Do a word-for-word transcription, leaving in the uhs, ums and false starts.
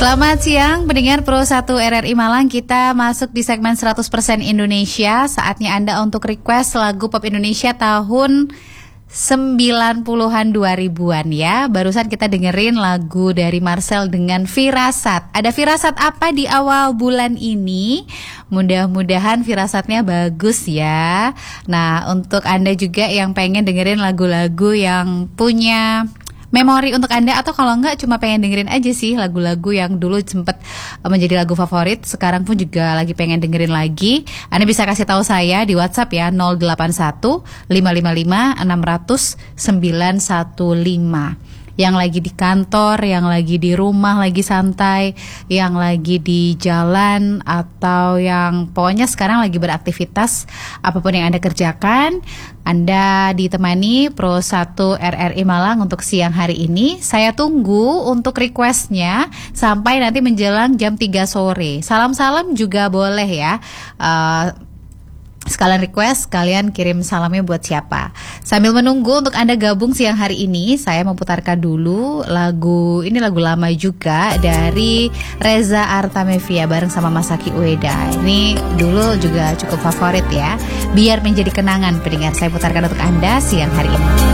Selamat siang pendengar Pro satu R R I Malang. Kita masuk di segmen seratus persen Indonesia. Saatnya Anda untuk request lagu pop Indonesia tahun sembilan puluhan dua ribuan ya. Barusan kita dengerin lagu dari Marcel dengan Firasat. Ada firasat apa di awal bulan ini? Mudah-mudahan firasatnya bagus ya. Nah, untuk Anda juga yang pengen dengerin lagu-lagu yang punya memori untuk Anda, atau kalau enggak cuma pengen dengerin aja sih lagu-lagu yang dulu sempet menjadi lagu favorit, sekarang pun juga lagi pengen dengerin lagi, Anda bisa kasih tahu saya di WhatsApp ya, nol delapan satu lima lima lima enam nol nol sembilan satu lima. Yang lagi di kantor, yang lagi di rumah, lagi santai, yang lagi di jalan, atau yang pokoknya sekarang lagi beraktivitas, apapun yang Anda kerjakan, Anda ditemani Pro satu R R I Malang untuk siang hari ini. Saya tunggu untuk requestnya sampai nanti menjelang jam tiga sore. Salam-salam juga boleh ya. uh, Sekalian request, kalian kirim salamnya buat siapa. Sambil menunggu untuk Anda gabung siang hari ini, saya memutarkan dulu lagu, ini lagu lama juga dari Reza Artamevia bareng sama Masaki Ueda. Ini dulu juga cukup favorit ya. Biar menjadi kenangan pendengar, saya putarkan untuk Anda siang hari ini.